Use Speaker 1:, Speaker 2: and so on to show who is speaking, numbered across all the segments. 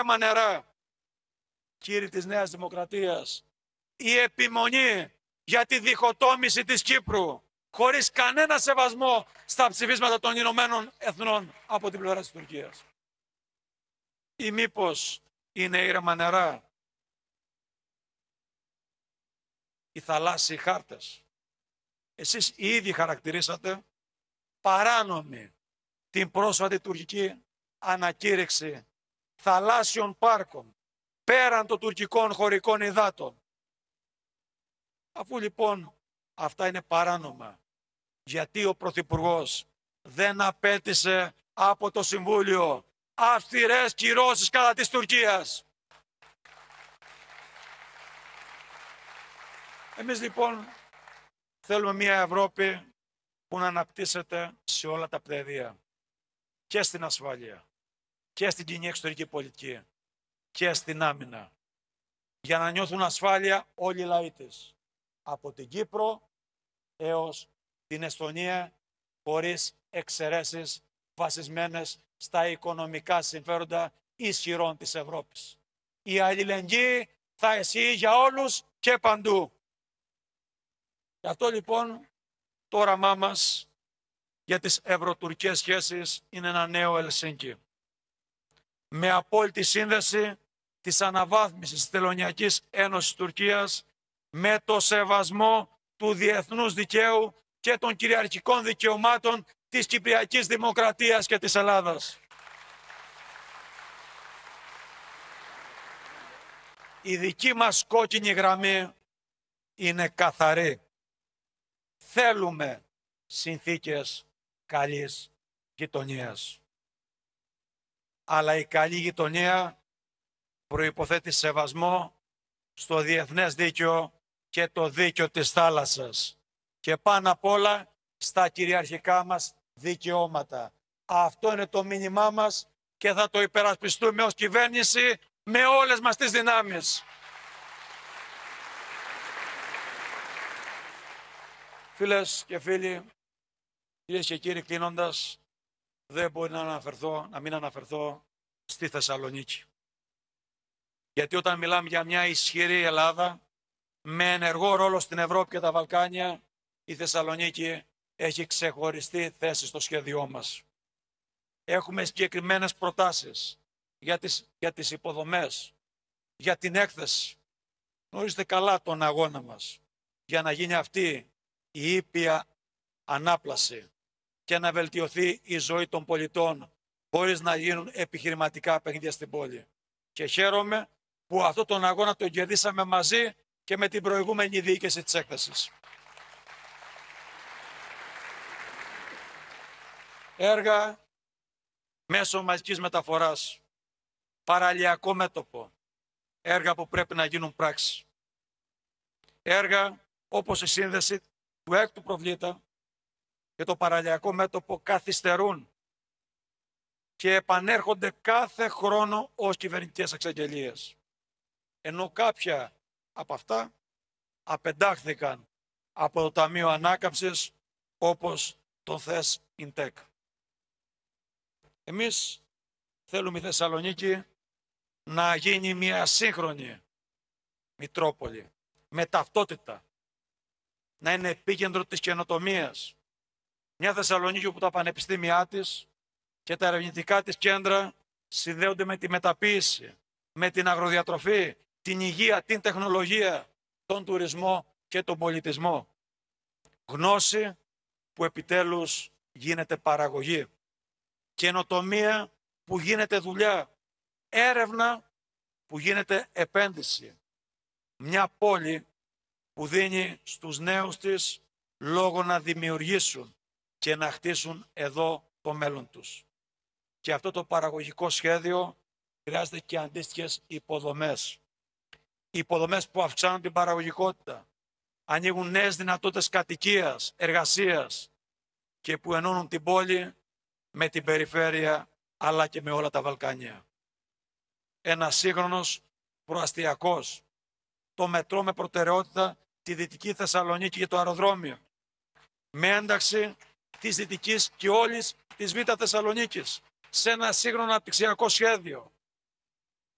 Speaker 1: ήρεμα νερά. Κύριοι της Νέας Δημοκρατίας, η επιμονή για τη διχοτόμηση της Κύπρου χωρίς κανένα σεβασμό στα ψηφίσματα των Ηνωμένων Εθνών από την πλευρά της Τουρκίας. Ή μήπως είναι ήρεμα νερά οι θαλάσσιοι χάρτες? Εσείς οι ίδιοι χαρακτηρίσατε παράνομη την πρόσφατη τουρκική ανακήρυξη θαλάσσιων πάρκων πέραν των τουρκικών χωρικών υδάτων. Αφού λοιπόν αυτά είναι παράνομα, γιατί ο Πρωθυπουργός δεν απέτησε από το Συμβούλιο αυστηρές κυρώσεις κατά της Τουρκίας? Εμείς λοιπόν θέλουμε μια Ευρώπη που να αναπτύσσεται σε όλα τα πεδία, και στην ασφάλεια και στην κοινή εξωτερική πολιτική και στην άμυνα, για να νιώθουν ασφάλεια όλοι οι λαοί της, από την Κύπρο έως την Εστονία, χωρίς εξαιρέσεις βασισμένες στα οικονομικά συμφέροντα ισχυρών της Ευρώπης. Η αλληλεγγύη θα ισχύει για όλους και παντού. Γι' αυτό λοιπόν το όραμά μας για τις ευρωτουρκικές σχέσεις είναι ένα νέο Ελσίνκι, με απόλυτη σύνδεση της αναβάθμισης της Τελωνειακής Ένωσης Τουρκίας με το σεβασμό του διεθνούς δικαίου και των κυριαρχικών δικαιωμάτων της Κυπριακής Δημοκρατίας και της Ελλάδας. Η δική μας κόκκινη γραμμή είναι καθαρή. Θέλουμε συνθήκες καλής γειτονίας. Αλλά η καλή γειτονία προϋποθέτει σεβασμό στο διεθνές δίκαιο και το δίκαιο της θάλασσας. Και πάνω απ' όλα στα κυριαρχικά μας δικαιώματα. Αυτό είναι το μήνυμά μας και θα το υπερασπιστούμε ως κυβέρνηση με όλες μας τις δυνάμεις. Φίλες και φίλοι, κυρίες και κύριοι, κλείνοντας, δεν μπορεί να μην αναφερθώ στη Θεσσαλονίκη. Γιατί όταν μιλάμε για μια ισχυρή Ελλάδα, με ενεργό ρόλο στην Ευρώπη και τα Βαλκάνια, η Θεσσαλονίκη έχει ξεχωριστή θέση στο σχέδιό μας. Έχουμε συγκεκριμένες προτάσεις για τις υποδομές, για την έκθεση. Γνωρίζετε καλά τον αγώνα μας για να γίνει αυτή η ήπια ανάπλαση και να βελτιωθεί η ζωή των πολιτών χωρίς να γίνουν επιχειρηματικά παιχνίδια στην πόλη. Και χαίρομαι που αυτό τον αγώνα τον κερδίσαμε μαζί και με την προηγούμενη διοίκηση της έκθεσης. Έργα μέσω μαζικής μεταφοράς, παραλιακό μέτωπο, έργα που πρέπει να γίνουν πράξη. Έργα όπως η σύνδεση του έκτου προβλήτα και το παραλιακό μέτωπο καθυστερούν και επανέρχονται κάθε χρόνο ως κυβερνητικές εξαγγελίες. Ενώ κάποια από αυτά απεντάχθηκαν από το Ταμείο Ανάκαμψης, όπως το ΘΕΣ ΙΝΤΕΚ. Εμείς θέλουμε η Θεσσαλονίκη να γίνει μια σύγχρονη Μητρόπολη, με ταυτότητα, να είναι επίκεντρο της καινοτομίας. Μια Θεσσαλονίκη όπου τα πανεπιστήμια της και τα ερευνητικά της κέντρα συνδέονται με τη μεταποίηση, με την αγροδιατροφή, την υγεία, την τεχνολογία, τον τουρισμό και τον πολιτισμό. Γνώση που επιτέλους γίνεται παραγωγή. Καινοτομία που γίνεται δουλειά. Έρευνα που γίνεται επένδυση. Μια πόλη που δίνει στους νέους της λόγο να δημιουργήσουν και να χτίσουν εδώ το μέλλον τους. Και αυτό το παραγωγικό σχέδιο χρειάζεται και αντίστοιχες υποδομές. Υποδομές που αυξάνουν την παραγωγικότητα, ανοίγουν νέες δυνατότητες κατοικίας, εργασίας και που ενώνουν την πόλη με την περιφέρεια αλλά και με όλα τα Βαλκάνια. Ένα σύγχρονος προαστιακός, το μετρό με προτεραιότητα τη Δυτική Θεσσαλονίκη και το αεροδρόμιο, με ένταξη της Δυτικής και όλης της Β' Θεσσαλονίκης σε ένα σύγχρονο αναπτυξιακό σχέδιο.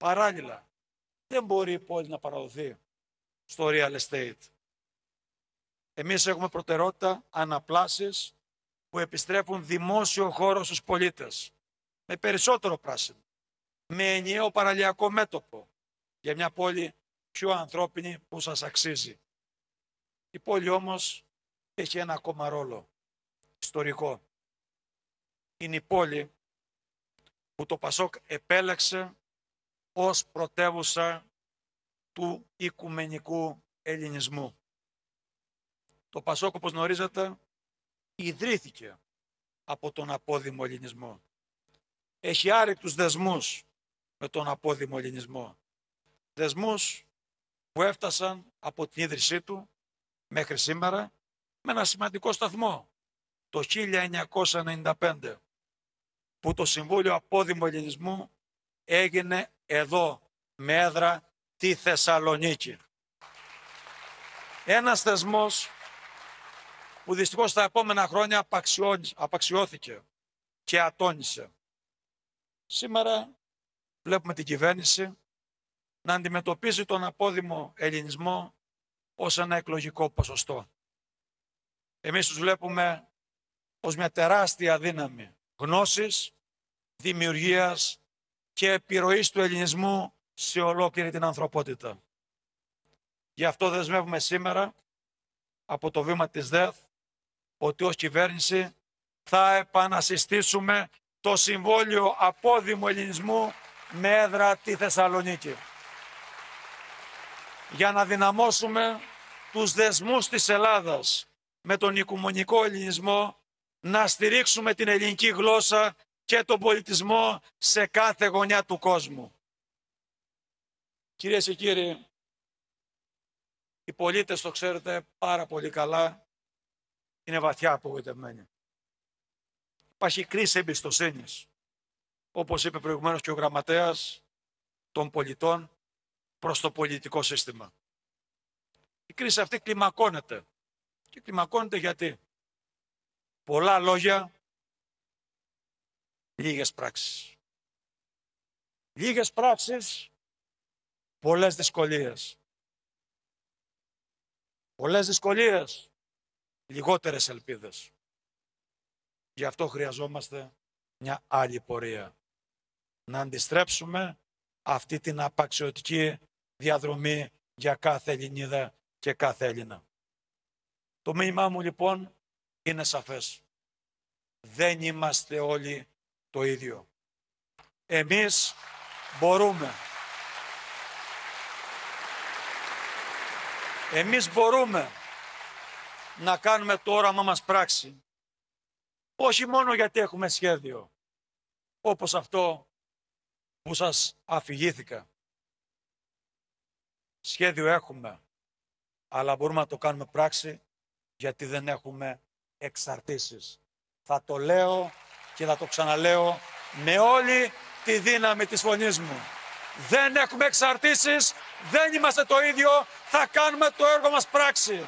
Speaker 1: Παράλληλα, δεν μπορεί η πόλη να παραδοθεί στο real estate. Εμείς έχουμε προτεραιότητα αναπλάσεις που επιστρέφουν δημόσιο χώρο στους πολίτες. Με περισσότερο πράσινο. Με ενιαίο παραλιακό μέτωπο. Για μια πόλη πιο ανθρώπινη που σας αξίζει. Η πόλη όμως έχει ένα ακόμα ρόλο. Ιστορικό. Είναι η πόλη που το Πασόκ επέλεξε ως πρωτεύουσα του οικουμενικού ελληνισμού. Το Πασόκ, όπως γνωρίζετε, ιδρύθηκε από τον απόδημο ελληνισμό. Έχει άρρηκτους δεσμούς με τον απόδημο ελληνισμό. Δεσμούς που έφτασαν από την ίδρυσή του μέχρι σήμερα με ένα σημαντικό σταθμό. Το 1995 που το Συμβούλιο Απόδημου Ελληνισμού έγινε εδώ με έδρα τη Θεσσαλονίκη. Ένας θεσμός που δυστυχώς τα επόμενα χρόνια απαξιώθηκε και ατώνησε. Σήμερα βλέπουμε την κυβέρνηση να αντιμετωπίζει τον απόδημο ελληνισμό ως ένα εκλογικό ποσοστό. Εμείς τους βλέπουμε ως μια τεράστια δύναμη γνώσης, δημιουργίας και επιρροής του ελληνισμού σε ολόκληρη την ανθρωπότητα. Γι' αυτό δεσμεύουμε σήμερα από το βήμα της ΔΕΘ ότι ως κυβέρνηση θα επανασυστήσουμε το Συμβόλαιο Απόδημου Ελληνισμού με έδρα τη Θεσσαλονίκη. Για να δυναμώσουμε τους δεσμούς της Ελλάδας με τον οικουμενικό ελληνισμό, να στηρίξουμε την ελληνική γλώσσα και τον πολιτισμό σε κάθε γωνιά του κόσμου. Κυρίες και κύριοι, οι πολίτες, το ξέρετε πάρα πολύ καλά, είναι βαθιά απογοητευμένοι. Υπάρχει κρίση εμπιστοσύνης, όπως είπε προηγουμένως και ο γραμματέας των πολιτών προς το πολιτικό σύστημα. Η κρίση αυτή κλιμακώνεται. Και κλιμακώνεται γιατί? Πολλά λόγια, λίγες πράξεις. Λίγες πράξεις, πολλές δυσκολίες. Πολλές δυσκολίες, λιγότερες ελπίδες. Γι' αυτό χρειαζόμαστε μια άλλη πορεία. Να αντιστρέψουμε αυτή την απαξιωτική διαδρομή για κάθε Ελληνίδα και κάθε Έλληνα. Το μήνυμά μου λοιπόν είναι σαφές. Δεν είμαστε όλοι το ίδιο. Εμείς μπορούμε. Εμείς μπορούμε να κάνουμε το όραμά μας πράξη. Όχι μόνο γιατί έχουμε σχέδιο, όπως αυτό που σας αφηγήθηκα. Σχέδιο έχουμε, αλλά μπορούμε να το κάνουμε πράξη γιατί δεν έχουμε εξαρτήσεις. Θα το λέω και θα το ξαναλέω με όλη τη δύναμη της φωνής μου. Δεν έχουμε εξαρτήσεις, δεν είμαστε το ίδιο, θα κάνουμε το έργο μας πράξη.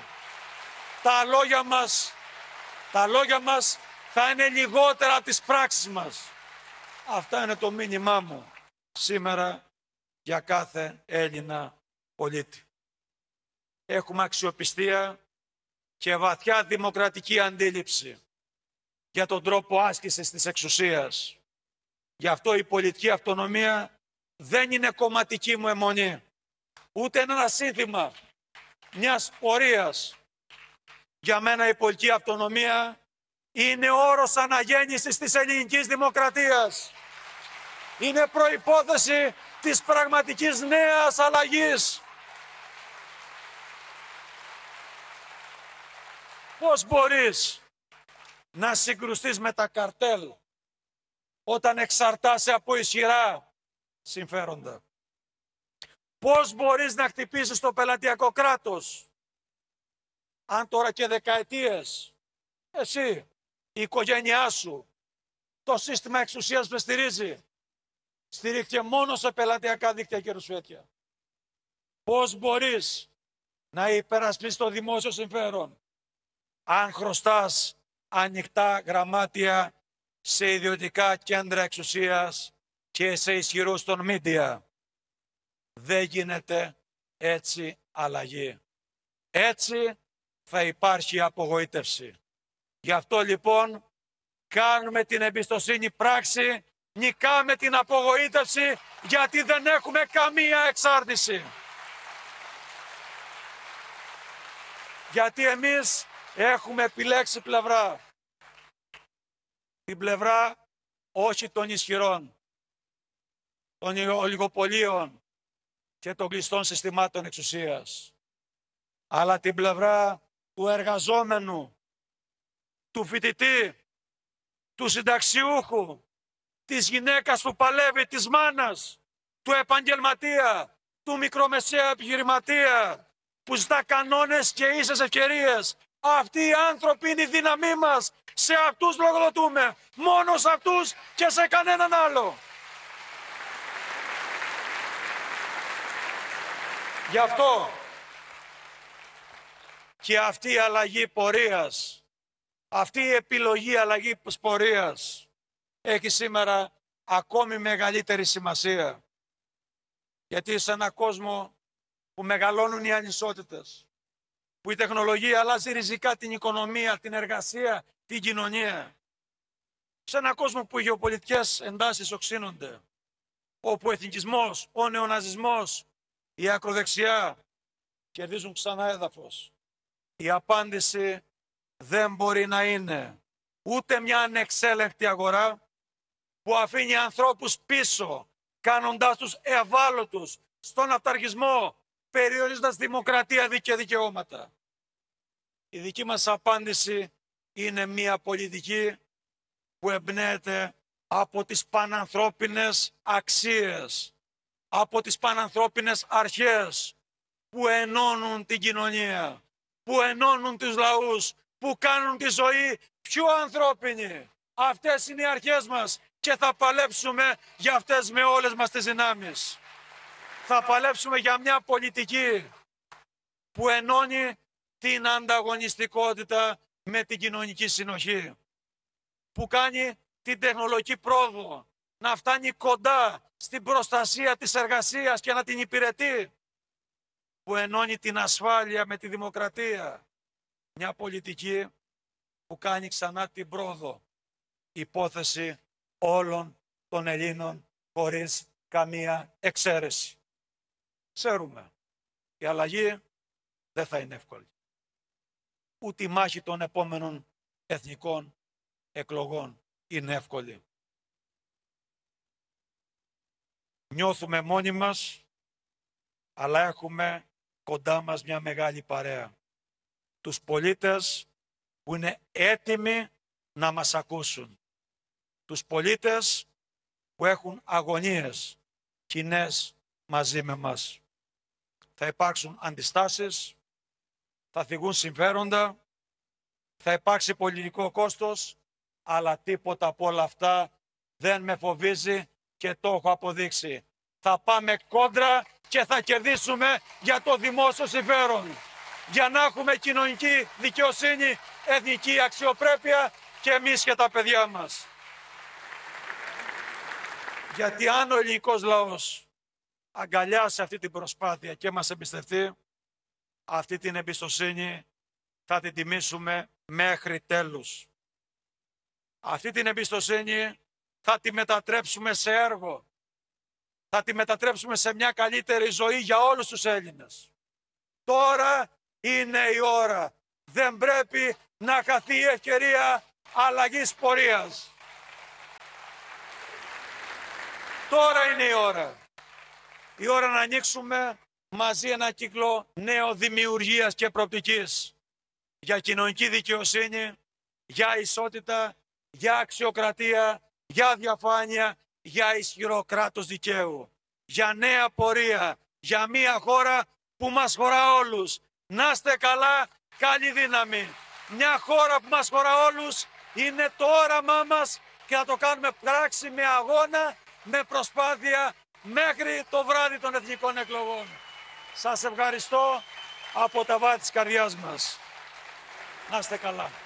Speaker 1: Τα λόγια μας θα είναι λιγότερα από τις πράξεις μας. Αυτά είναι το μήνυμά μου σήμερα για κάθε Έλληνα πολίτη. Έχουμε αξιοπιστία και βαθιά δημοκρατική αντίληψη για τον τρόπο άσκησης της εξουσίας. Γι' αυτό η πολιτική αυτονομία δεν είναι κομματική μου αιμονή, ούτε είναι ένα σύνθημα μιας πορείας. Για μένα η πολιτική αυτονομία είναι όρος αναγέννησης της ελληνικής δημοκρατίας. Είναι προϋπόθεση της πραγματικής νέας αλλαγής. Πώς μπορείς να συγκρουστείς με τα καρτέλ όταν εξαρτάσαι από ισχυρά συμφέροντα? Πώς μπορείς να χτυπήσεις το πελατειακό κράτος αν τώρα και δεκαετίες εσύ, η οικογένειά σου, το σύστημα εξουσίας που στηρίζει, στηρίχθηκε μόνο σε πελατειακά δίκτυα και ρουσφέτια? Πώς μπορείς να υπερασπίσεις το δημόσιο συμφέρον αν χρωστάς ανοιχτά γραμμάτια σε ιδιωτικά κέντρα εξουσίας και σε ισχυρούς των μίντια? Δεν γίνεται έτσι αλλαγή. Έτσι θα υπάρχει απογοήτευση. Γι' αυτό λοιπόν κάνουμε την εμπιστοσύνη πράξη, νικάμε την απογοήτευση, γιατί δεν έχουμε καμία εξάρτηση. Γιατί εμείς έχουμε επιλέξει πλευρά. Την πλευρά όχι των ισχυρών, των ολιγοπολίων και των κλειστών συστημάτων εξουσίας, αλλά την πλευρά του εργαζόμενου, του φοιτητή, του συνταξιούχου, της γυναίκας που παλεύει, της μάνας, του επαγγελματία, του μικρομεσαίου επιχειρηματία, που ζητά κανόνες και ίσες ευκαιρίες. Αυτοί οι άνθρωποι είναι η δύναμή μας. Σε αυτούς λογοδοτούμε. Μόνο σε αυτούς και σε κανέναν άλλο. Γι' αυτό και αυτή η αλλαγή πορείας, αυτή η επιλογή αλλαγή πορείας έχει σήμερα ακόμη μεγαλύτερη σημασία. Γιατί σε έναν κόσμο που μεγαλώνουν οι ανισότητες, που η τεχνολογία αλλάζει ριζικά την οικονομία, την εργασία, την κοινωνία, σε έναν κόσμο που οι γεωπολιτικές εντάσεις οξύνονται, όπου ο εθνικισμός, ο νεοναζισμός, η ακροδεξιά κερδίζουν ξανά έδαφος, η απάντηση δεν μπορεί να είναι ούτε μια ανεξέλεγκτη αγορά που αφήνει ανθρώπους πίσω, κάνοντάς τους ευάλωτους στον αυταρχισμό, περιορίζοντας δημοκρατία και δικαιώματα. Η δική μας απάντηση είναι μια πολιτική που εμπνέεται από τις πανανθρώπινες αξίες, από τις πανανθρώπινες αρχές που ενώνουν την κοινωνία, που ενώνουν τους λαούς, που κάνουν τη ζωή πιο ανθρώπινη. Αυτές είναι οι αρχές μας και θα παλέψουμε για αυτές με όλες μας τις δυνάμεις. Θα παλέψουμε για μια πολιτική που ενώνει την ανταγωνιστικότητα με την κοινωνική συνοχή, που κάνει την τεχνολογική πρόοδο να φτάνει κοντά στην προστασία της εργασίας και να την υπηρετεί, που ενώνει την ασφάλεια με τη δημοκρατία. Μια πολιτική που κάνει ξανά την πρόοδο υπόθεση όλων των Ελλήνων χωρίς καμία εξαίρεση. Ξέρουμε, η αλλαγή δεν θα είναι εύκολη. Ούτε η μάχη των επόμενων εθνικών εκλογών είναι εύκολη. Νιώθουμε μόνοι μας, αλλά έχουμε κοντά μας μια μεγάλη παρέα. Τους πολίτες που είναι έτοιμοι να μας ακούσουν. Τους πολίτες που έχουν αγωνίες κοινές μαζί με μας. Θα υπάρξουν αντιστάσεις, θα θυγούν συμφέροντα, θα υπάρξει πολιτικό κόστος, αλλά τίποτα από όλα αυτά δεν με φοβίζει και το έχω αποδείξει. Θα πάμε κόντρα και θα κερδίσουμε για το δημόσιο συμφέρον. Για να έχουμε κοινωνική δικαιοσύνη, εθνική αξιοπρέπεια και εμείς και τα παιδιά μας. Γιατί αν ο ελληνικός λαός αγκαλιάσει αυτή την προσπάθεια και μας εμπιστευτεί, αυτή την εμπιστοσύνη θα την τιμήσουμε μέχρι τέλους. Αυτή την εμπιστοσύνη θα τη μετατρέψουμε σε έργο. Θα τη μετατρέψουμε σε μια καλύτερη ζωή για όλους τους Έλληνες. Τώρα είναι η ώρα. Δεν πρέπει να χαθεί η ευκαιρία αλλαγής πορείας. Τώρα είναι η ώρα. Η ώρα να ανοίξουμε μαζί ένα κύκλο νέο δημιουργίας και προοπτικής για κοινωνική δικαιοσύνη, για ισότητα, για αξιοκρατία, για διαφάνεια, για ισχυρό κράτος δικαίου, για νέα πορεία, για μια χώρα που μας χωρά όλους. Να είστε καλά, καλή δύναμη. Μια χώρα που μας χωρά όλους είναι το όραμά μας και θα το κάνουμε πράξη με αγώνα, με προσπάθεια μέχρι το βράδυ των εθνικών εκλογών. Σας ευχαριστώ από τα βάθη της καρδιάς μας. Να είστε καλά.